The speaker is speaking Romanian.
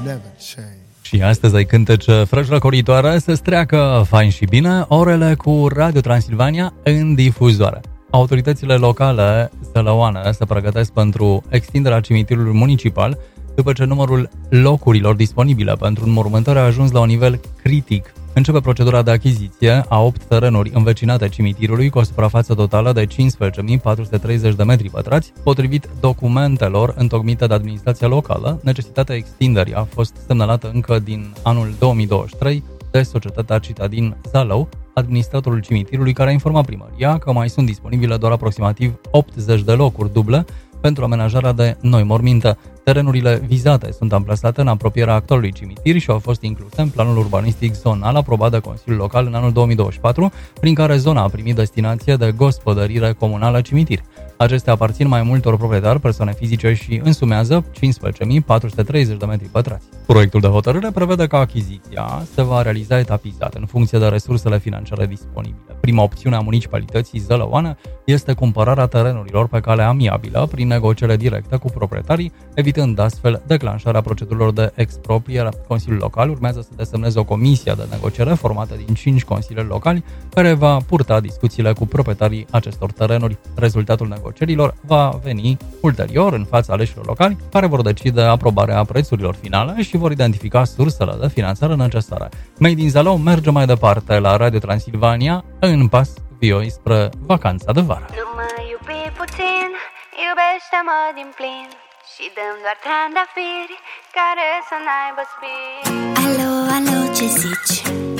Și astăzi ai cântece fresh răcoritoare să-ți treacă fain și bine orele cu Radio Transilvania în difuzoare. Autoritățile locale zălăoane se pregătesc pentru extinderea cimitirului municipal după ce numărul locurilor disponibile pentru înmormântare a ajuns la un nivel critic. Începe procedura de achiziție a 8 terenuri învecinate cimitirului cu o suprafață totală de 15.430 de metri pătrați. Potrivit documentelor întocmite de administrația locală, necesitatea extinderii a fost semnalată încă din anul 2023 de societatea Citadin Zalău, administratorul cimitirului, care a informat primăria că mai sunt disponibile doar aproximativ 80 de locuri duble pentru amenajarea de noi morminte. Terenurile vizate sunt amplasate în apropierea actualului cimitir și au fost incluse în planul urbanistic zonal aprobat de Consiliul Local în anul 2024, prin care zona a primit destinație de gospodărire comunală cimitir. Acestea aparțin mai multor proprietari, persoane fizice și însumează 15.430 de metri pătrați. Proiectul de hotărâre prevede că achiziția se va realiza etapizat în funcție de resursele financiare disponibile. Prima opțiune a municipalității zălăoane este cumpărarea terenurilor pe cale amiabilă prin negociere directă cu proprietarii, evitând astfel declanșarea procedurilor de expropriere. Consiliul Local urmează să desemneze o comisie de negociere formată din 5 consilieri locali care va purta discuțiile cu proprietarii acestor terenuri. Rezultatul negocierilor va veni ulterior în fața aleșilor locali, care vor decide aprobarea prețurilor finale și vor identifica sursele de finanțare necesare. Made in Zalău merge mai departe la Radio Transilvania în pas vioi spre vacanța de vară. Nu mă iubi puțin, iubește-mă din plin și dăm doar trandafiri care să n-aibă spini. Alo, alo, ce zici?